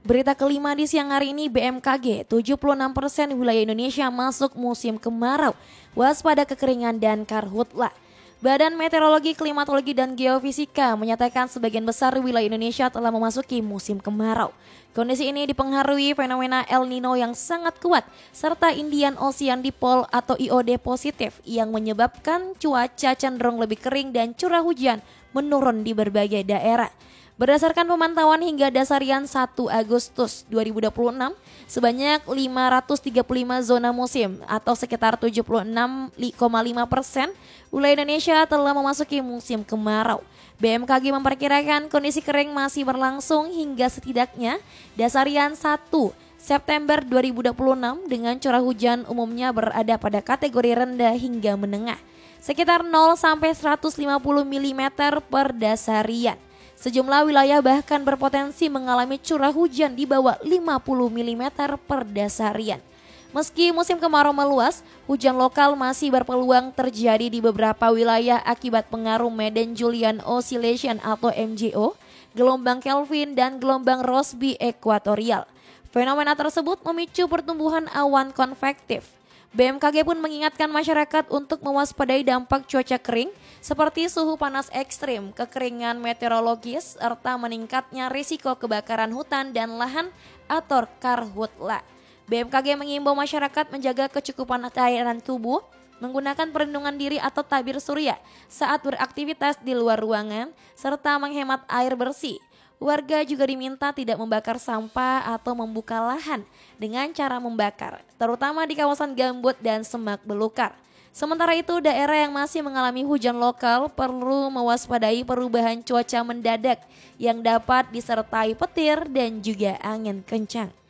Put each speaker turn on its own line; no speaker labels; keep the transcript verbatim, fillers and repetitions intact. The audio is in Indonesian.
Berita kelima di siang hari ini, B M K G, tujuh puluh enam persen wilayah Indonesia masuk musim kemarau. Waspada kekeringan dan karhutla. Badan Meteorologi, Klimatologi, dan Geofisika menyatakan sebagian besar wilayah Indonesia telah memasuki musim kemarau. Kondisi ini dipengaruhi fenomena El Nino yang sangat kuat, serta Indian Ocean Dipole atau I O D positif yang menyebabkan cuaca cenderung lebih kering dan curah hujan menurun di berbagai daerah. Berdasarkan pemantauan hingga dasarian satu Agustus dua ribu dua puluh enam, sebanyak lima ratus tiga puluh lima zona musim atau sekitar tujuh puluh enam koma lima persen wilayah Indonesia telah memasuki musim kemarau. B M K G memperkirakan kondisi kering masih berlangsung hingga setidaknya dasarian satu September dua ribu dua puluh enam dengan curah hujan umumnya berada pada kategori rendah hingga menengah, sekitar nol sampai seratus lima puluh milimeter per dasarian. Sejumlah wilayah bahkan berpotensi mengalami curah hujan di bawah lima puluh milimeter per dasarian. Meski musim kemarau meluas, hujan lokal masih berpeluang terjadi di beberapa wilayah akibat pengaruh Madden-Julian Oscillation atau M J O, gelombang Kelvin, dan gelombang Rossby ekuatorial. Fenomena tersebut memicu pertumbuhan awan konvektif. B M K G pun mengingatkan masyarakat untuk mewaspadai dampak cuaca kering seperti suhu panas ekstrim, kekeringan meteorologis, serta meningkatnya risiko kebakaran hutan dan lahan atau karhutla. B M K G mengimbau masyarakat menjaga kecukupan cairan tubuh, menggunakan perlindungan diri atau tabir surya saat beraktivitas di luar ruangan, serta menghemat air bersih. Warga juga diminta tidak membakar sampah atau membuka lahan dengan cara membakar, terutama di kawasan gambut dan semak belukar. Sementara itu, daerah yang masih mengalami hujan lokal perlu mewaspadai perubahan cuaca mendadak yang dapat disertai petir dan juga angin kencang.